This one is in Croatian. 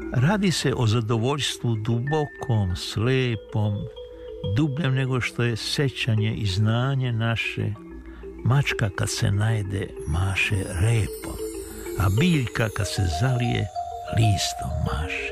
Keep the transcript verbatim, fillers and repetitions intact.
Radi se o zadovoljstvu dubokom, slepom, dubljem nego što je sećanje i znanje naše. Mačka kad se najede maše repom, a biljka kad se zalije listom maše.